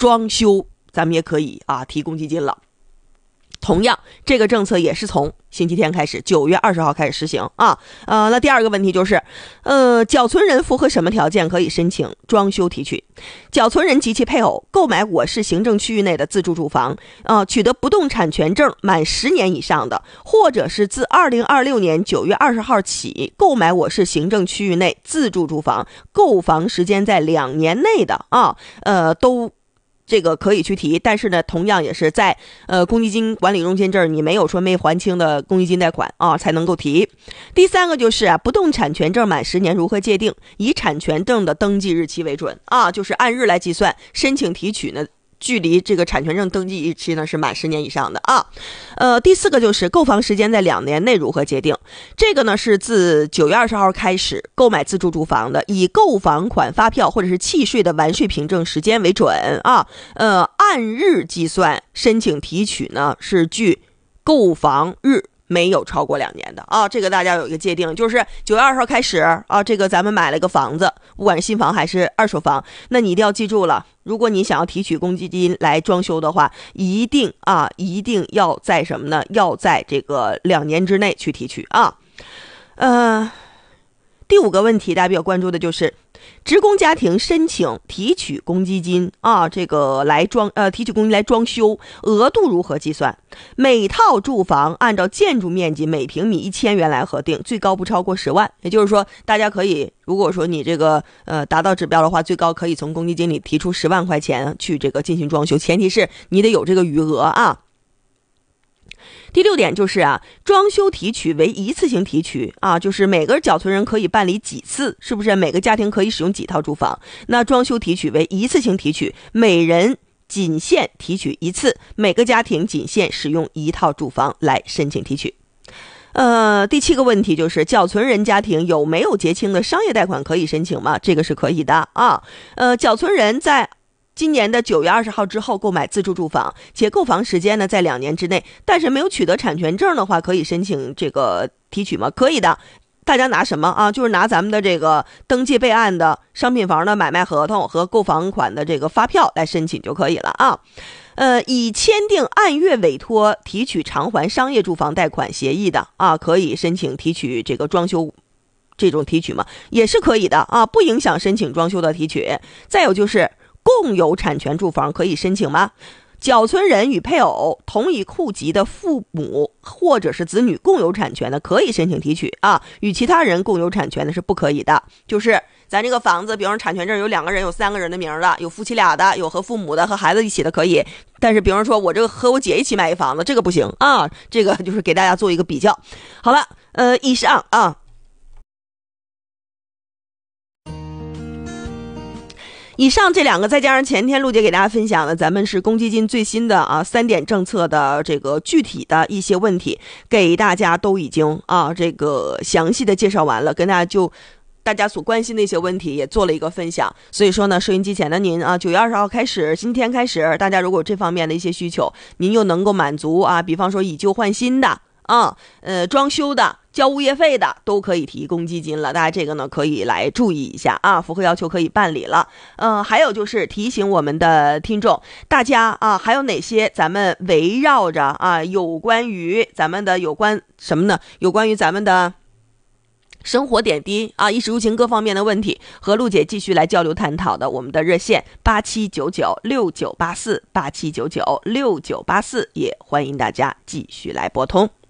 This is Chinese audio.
装修咱们也可以提公积金了。同样，这个政策也是从星期天开始，9月20号开始实行那第二个问题就是，缴存人符合什么条件可以申请装修提取？缴存人及其配偶购买我市行政区域内的自住住房，取得不动产权证满10年以上的，或者是自2026年9月20号起购买我市行政区域内自住住房，购房时间在2年内的都这个可以去提，但是呢，同样也是在公积金管理中签证你没有说没还清的公积金贷款才能够提。第三个就是不动产权证满10年如何界定？以产权证的登记日期为准就是按日来计算，申请提取呢，距离这个产权证登记日期呢是满10年以上的第四个就是购房时间在2年内如何界定？这个呢是自9月20号开始购买自住住房的，以购房款发票或者是契税的完税凭证时间为准按日计算，申请提取呢是距购房日没有超过2年的这个大家有一个界定，就是9月20号开始这个咱们买了个房子，不管是新房还是二手房，那你一定要记住了，如果你想要提取公积金来装修的话，一定要在什么呢？要在这个2年之内去提取第5个问题大家比较关注的就是职工家庭申请提取公积金这个来提取公积金来装修，额度如何计算？每套住房按照建筑面积每平米1000元来核定，最高不超过10万。也就是说，大家可以，如果说你这个达到指标的话，最高可以从公积金里提出10万块钱去这个进行装修，前提是你得有这个余额第6点就是装修提取为一次性提取就是每个缴存人可以办理几次，是不是？每个家庭可以使用几套住房？那装修提取为一次性提取，每人仅限提取1次，每个家庭仅限使用1套住房来申请提取。第7个问题就是缴存人家庭有没有结清的商业贷款可以申请吗？这个是可以的缴存人在今年的9月20号之后购买自住住房，且购房时间呢在2年之内，但是没有取得产权证的话，可以申请这个提取吗？可以的。大家拿什么就是拿咱们的这个登记备案的商品房的买卖合同和购房款的这个发票来申请就可以了以签订按月委托提取偿还商业住房贷款协议的可以申请提取这个装修这种提取吗？也是可以的不影响申请装修的提取。再有就是共有产权住房可以申请吗？缴存人与配偶同一户籍的父母或者是子女共有产权的可以申请提取与其他人共有产权的是不可以的。就是咱这个房子，比方说产权证有2个人有3个人的名的，有夫妻俩的，有和父母的，和孩子一起的可以，但是比方说我这个和我姐一起买一房子，这个不行这个就是给大家做一个比较。好了以上以上这2个，再加上前天陆姐给大家分享的咱们是公积金最新的3点政策的这个具体的一些问题，给大家都已经这个详细的介绍完了，跟大家所关心的一些问题也做了一个分享。所以说呢，收音机前的您9月20号开始，今天开始，大家如果有这方面的一些需求，您又能够满足比方说以旧换新的装修的，交物业费的，都可以提公积金了。大家这个呢可以来注意一下符合要求可以办理了。还有就是提醒我们的听众，大家还有哪些咱们围绕着有关于咱们的有关什么呢？有关于咱们的生活点滴衣食住行各方面的问题，和陆姐继续来交流探讨的，我们的热线87996984 87996984，也欢迎大家继续来拨通。